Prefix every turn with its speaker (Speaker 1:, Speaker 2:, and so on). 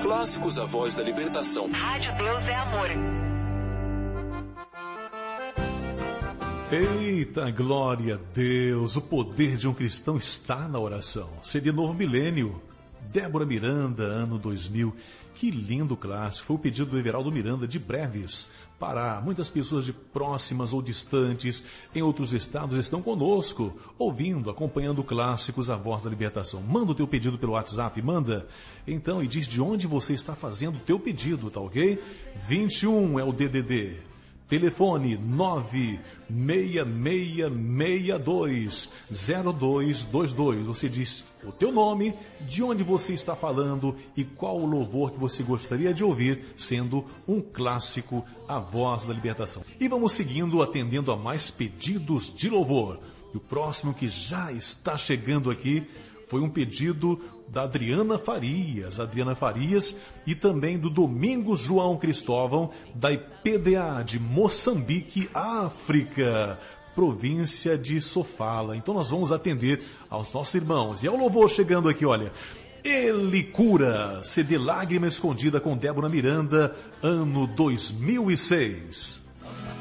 Speaker 1: Clássicos, a voz da libertação.
Speaker 2: Rádio Deus é amor.
Speaker 3: Eita, glória a Deus, o poder de um cristão está na oração. CD Novo Milênio, Débora Miranda, ano 2000. Que lindo clássico, foi o pedido do Everaldo Miranda de Breves, Pará. Muitas pessoas de próximas ou distantes, em outros estados, estão conosco, ouvindo, acompanhando Clássicos, a voz da libertação. Manda o teu pedido pelo WhatsApp, manda. Então, e diz de onde você está fazendo o teu pedido, tá ok? 21 é o DDD. Telefone 966620222. Você diz o teu nome, de onde você está falando e qual o louvor que você gostaria de ouvir, sendo um clássico, a voz da libertação. E vamos seguindo, atendendo a mais pedidos de louvor. E o próximo que já está chegando aqui foi um pedido da Adriana Farias, e também do Domingos João Cristóvão, da IPDA de Moçambique, África, província de Sofala. Então nós vamos atender aos nossos irmãos. E é o louvor chegando aqui, olha. Ele cura, CD Lágrima Escondida com Débora Miranda, ano 2006.